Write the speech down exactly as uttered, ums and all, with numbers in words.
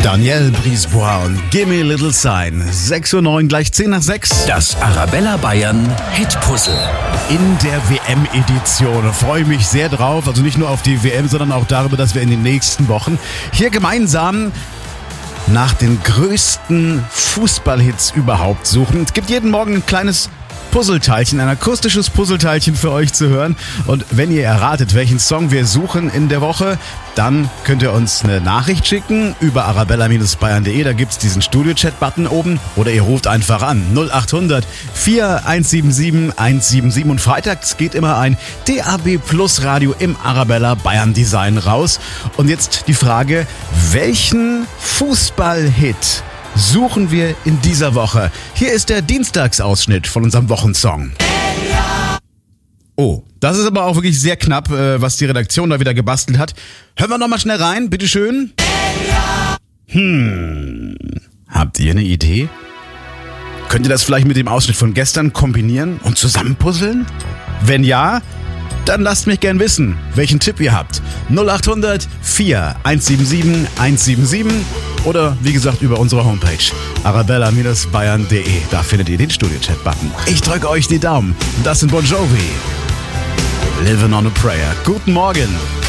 Danielle Brisebois und Gimme Little Sign. sechs Uhr neun, gleich zehn nach sechs. Das Arabella Bayern Hitpuzzle. In der W M-Edition. Freue ich mich sehr drauf. Also nicht nur auf die W M, sondern auch darüber, dass wir in den nächsten Wochen hier gemeinsam nach den größten Fußballhits überhaupt suchen. Es gibt jeden Morgen ein kleines Puzzleteilchen, ein akustisches Puzzleteilchen für euch zu hören. Und wenn ihr erratet, welchen Song wir suchen in der Woche, dann könnt ihr uns eine Nachricht schicken über arabella Bindestrich bayern punkt de. Da gibt's diesen Studio-Chat-Button oben. Oder ihr ruft einfach an null acht hundert vier eins sieben sieben eins sieben sieben. Und freitags geht immer ein D A B Plus Radio im Arabella Bayern Design raus. Und jetzt die Frage, welchen Fußball-Hit suchen wir in dieser Woche? Hier ist der Dienstagsausschnitt von unserem Wochensong. Oh, das ist aber auch wirklich sehr knapp, was die Redaktion da wieder gebastelt hat. Hören wir nochmal schnell rein, bitteschön. Hm, habt ihr eine Idee? Könnt ihr das vielleicht mit dem Ausschnitt von gestern kombinieren und zusammenpuzzeln? Wenn ja, dann lasst mich gern wissen, welchen Tipp ihr habt. null acht hundert vier eins sieben sieben eins sieben sieben oder wie gesagt über unsere Homepage arabella Bindestrich bayern punkt de. Da findet ihr den Studio-Chat-Button. Ich drücke euch die Daumen. Das sind Bon Jovi. Living on a Prayer. Guten Morgen.